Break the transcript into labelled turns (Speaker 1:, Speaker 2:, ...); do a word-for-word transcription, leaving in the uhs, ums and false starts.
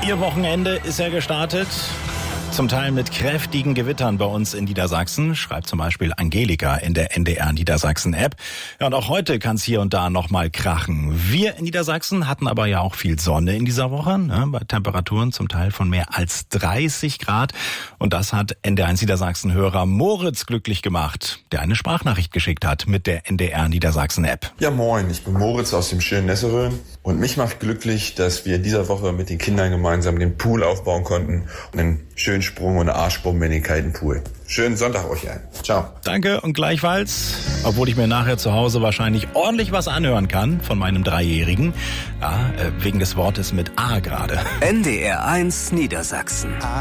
Speaker 1: Ihr Wochenende ist ja gestartet. Zum Teil mit kräftigen Gewittern bei uns in Niedersachsen, schreibt zum Beispiel Angelika in der N D R Niedersachsen-App. Ja, und auch heute kann es hier und da noch mal krachen. Wir in Niedersachsen hatten aber ja auch viel Sonne in dieser Woche, ne, bei Temperaturen zum Teil von mehr als dreißig Grad. Und das hat N D R eins Niedersachsen-Hörer Moritz glücklich gemacht, der eine Sprachnachricht geschickt hat mit der N D R Niedersachsen-App.
Speaker 2: Ja, moin, ich bin Moritz aus dem schönen Nesseröden. Und mich macht glücklich, dass wir in dieser Woche mit den Kindern gemeinsam den Pool aufbauen konnten und einen schönen Sprung und eine Arschbombe in den kalten Pool. Schönen Sonntag euch allen. Ciao.
Speaker 1: Danke und gleichfalls, obwohl ich mir nachher zu Hause wahrscheinlich ordentlich was anhören kann von meinem Dreijährigen. Ja, wegen des Wortes mit A gerade.
Speaker 3: N D R eins Niedersachsen.